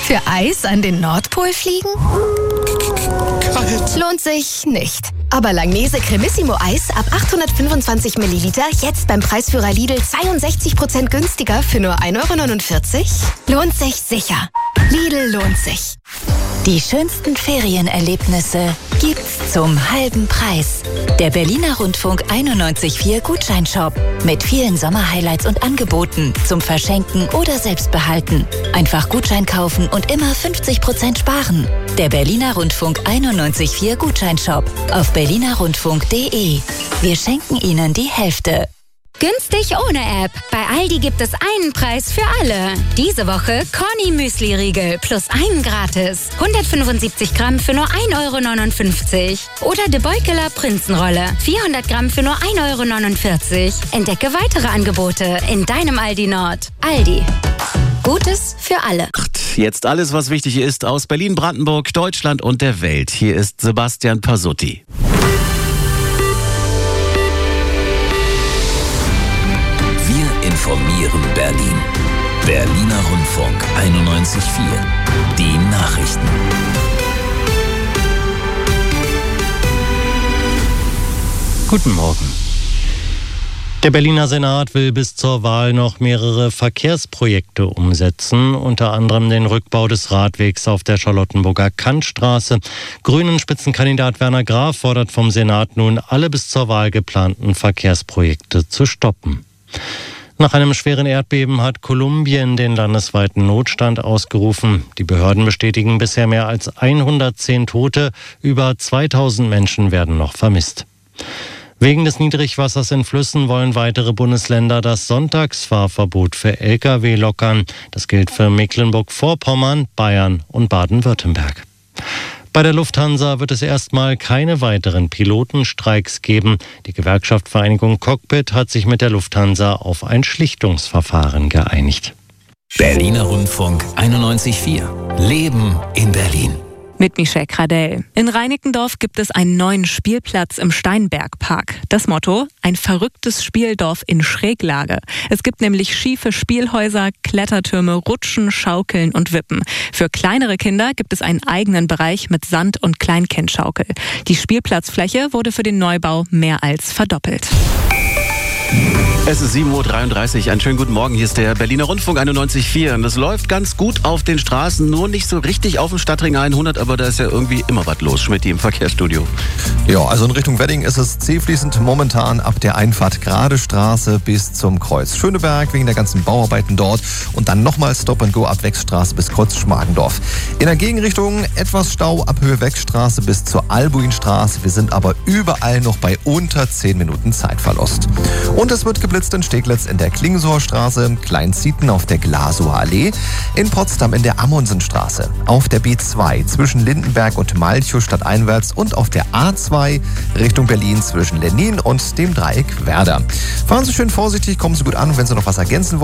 Für Eis an den Nordpol fliegen? Kalt. Lohnt sich nicht. Aber Langnese Cremissimo Eis ab 825 Milliliter jetzt beim Preisführer Lidl 62% günstiger für nur 1,49 €? Lohnt sich sicher. Lidl lohnt sich. Die schönsten Ferienerlebnisse gibt's zum halben Preis. Der Berliner Rundfunk 91.4 Gutscheinshop mit vielen Sommerhighlights und Angeboten zum Verschenken oder Selbstbehalten. Einfach Gutschein kaufen und immer 50% sparen. Der Berliner Rundfunk 91.4 Gutscheinshop auf berlinerrundfunk.de. Wir schenken Ihnen die Hälfte. Günstig ohne App. Bei Aldi gibt es einen Preis für alle. Diese Woche Corny Müsli-Riegel plus einen gratis. 175 Gramm für nur 1,59 €. Oder De Beukeler Prinzenrolle. 400 Gramm für nur 1,49 €. Entdecke weitere Angebote in deinem Aldi Nord. Aldi. Gutes für alle. Jetzt alles, was wichtig ist aus Berlin, Brandenburg, Deutschland und der Welt. Hier ist Sebastian Pasutti. Wir informieren Berlin. Berliner Rundfunk 91.4. Die Nachrichten. Guten Morgen. Der Berliner Senat will bis zur Wahl noch mehrere Verkehrsprojekte umsetzen, unter anderem den Rückbau des Radwegs auf der Charlottenburger Kantstraße. Grünen-Spitzenkandidat Werner Graf fordert vom Senat nun, alle bis zur Wahl geplanten Verkehrsprojekte zu stoppen. Nach einem schweren Erdbeben hat Kolumbien den landesweiten Notstand ausgerufen. Die Behörden bestätigen bisher mehr als 110 Tote, über 2000 Menschen werden noch vermisst. Wegen des Niedrigwassers in Flüssen wollen weitere Bundesländer das Sonntagsfahrverbot für Lkw lockern. Das gilt für Mecklenburg-Vorpommern, Bayern und Baden-Württemberg. Bei der Lufthansa wird es erstmal keine weiteren Pilotenstreiks geben. Die Gewerkschaft Vereinigung Cockpit hat sich mit der Lufthansa auf ein Schlichtungsverfahren geeinigt. Berliner Rundfunk 91.4. Leben in Berlin. Mit Michelle Kradell. In Reinickendorf gibt es einen neuen Spielplatz im Steinbergpark. Das Motto: ein verrücktes Spieldorf in Schräglage. Es gibt nämlich schiefe Spielhäuser, Klettertürme, Rutschen, Schaukeln und Wippen. Für kleinere Kinder gibt es einen eigenen Bereich mit Sand- und Kleinkindschaukel. Die Spielplatzfläche wurde für den Neubau mehr als verdoppelt. Es ist 7:33 Uhr. Einen schönen guten Morgen. Hier ist der Berliner Rundfunk 91.4. Und es läuft ganz gut auf den Straßen, nur nicht so richtig auf dem Stadtring 100, aber da ist ja irgendwie immer was los. Schmidt im Verkehrsstudio. Ja, also in Richtung Wedding ist es zähfließend momentan ab der Einfahrt Gerade Straße bis zum Kreuz Schöneberg wegen der ganzen Bauarbeiten dort und dann nochmal Stop and Go ab Wechstraße bis Kreuz Schmargendorf. In der Gegenrichtung etwas Stau ab Höhe Wechstraße bis zur Albuinstraße. Wir sind aber überall noch bei unter 10 Minuten Zeitverlust. Und es wird geblitzt in Steglitz in der Klingensoer Straße, Kleinzieten auf der Glasower Allee, in Potsdam in der Amundsenstraße, auf der B2 zwischen Lindenberg und Malchow stadteinwärts und auf der A2 Richtung Berlin zwischen Lennin und dem Dreieck Werder. Fahren Sie schön vorsichtig, kommen Sie gut an, wenn Sie noch was ergänzen wollen.